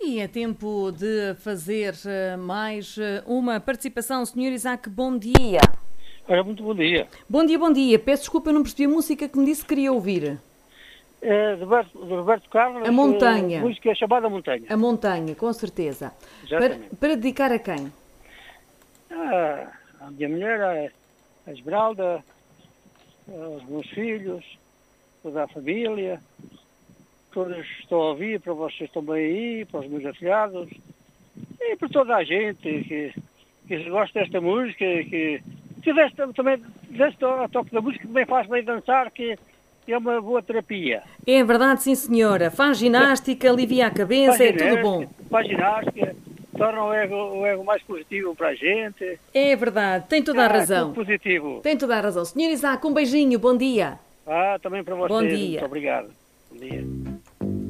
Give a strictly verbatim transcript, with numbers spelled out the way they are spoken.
E é tempo de fazer uh, mais uh, uma participação. senhor Isaac, bom dia. Ora, muito bom dia. Bom dia, bom dia. Peço desculpa, eu não percebi a música que me disse que queria ouvir. É, de, Roberto, de Roberto Carlos. A Montanha. A música é chamada Montanha. A Montanha, com certeza. Para, Exatamente. para dedicar a quem? Ah, a minha mulher, a, a Esmeralda, os meus filhos, toda a família, todos estão a ouvir, para vocês também aí, para os meus afilhados, e para toda a gente que, que gosta desta música, que, que deste, também deste toque da música também faz bem dançar, que é uma boa terapia. É verdade, sim senhora. Faz ginástica, alivia a cabeça, é tudo bom. Faz ginástica, torna o ego, o ego mais positivo para a gente. É verdade, tem toda a Ah, razão. tudo positivo. Tem toda a razão. senhor Isaac, um beijinho, bom dia. Ah, também para vocês. Bom dia. Muito obrigado. Bom dia.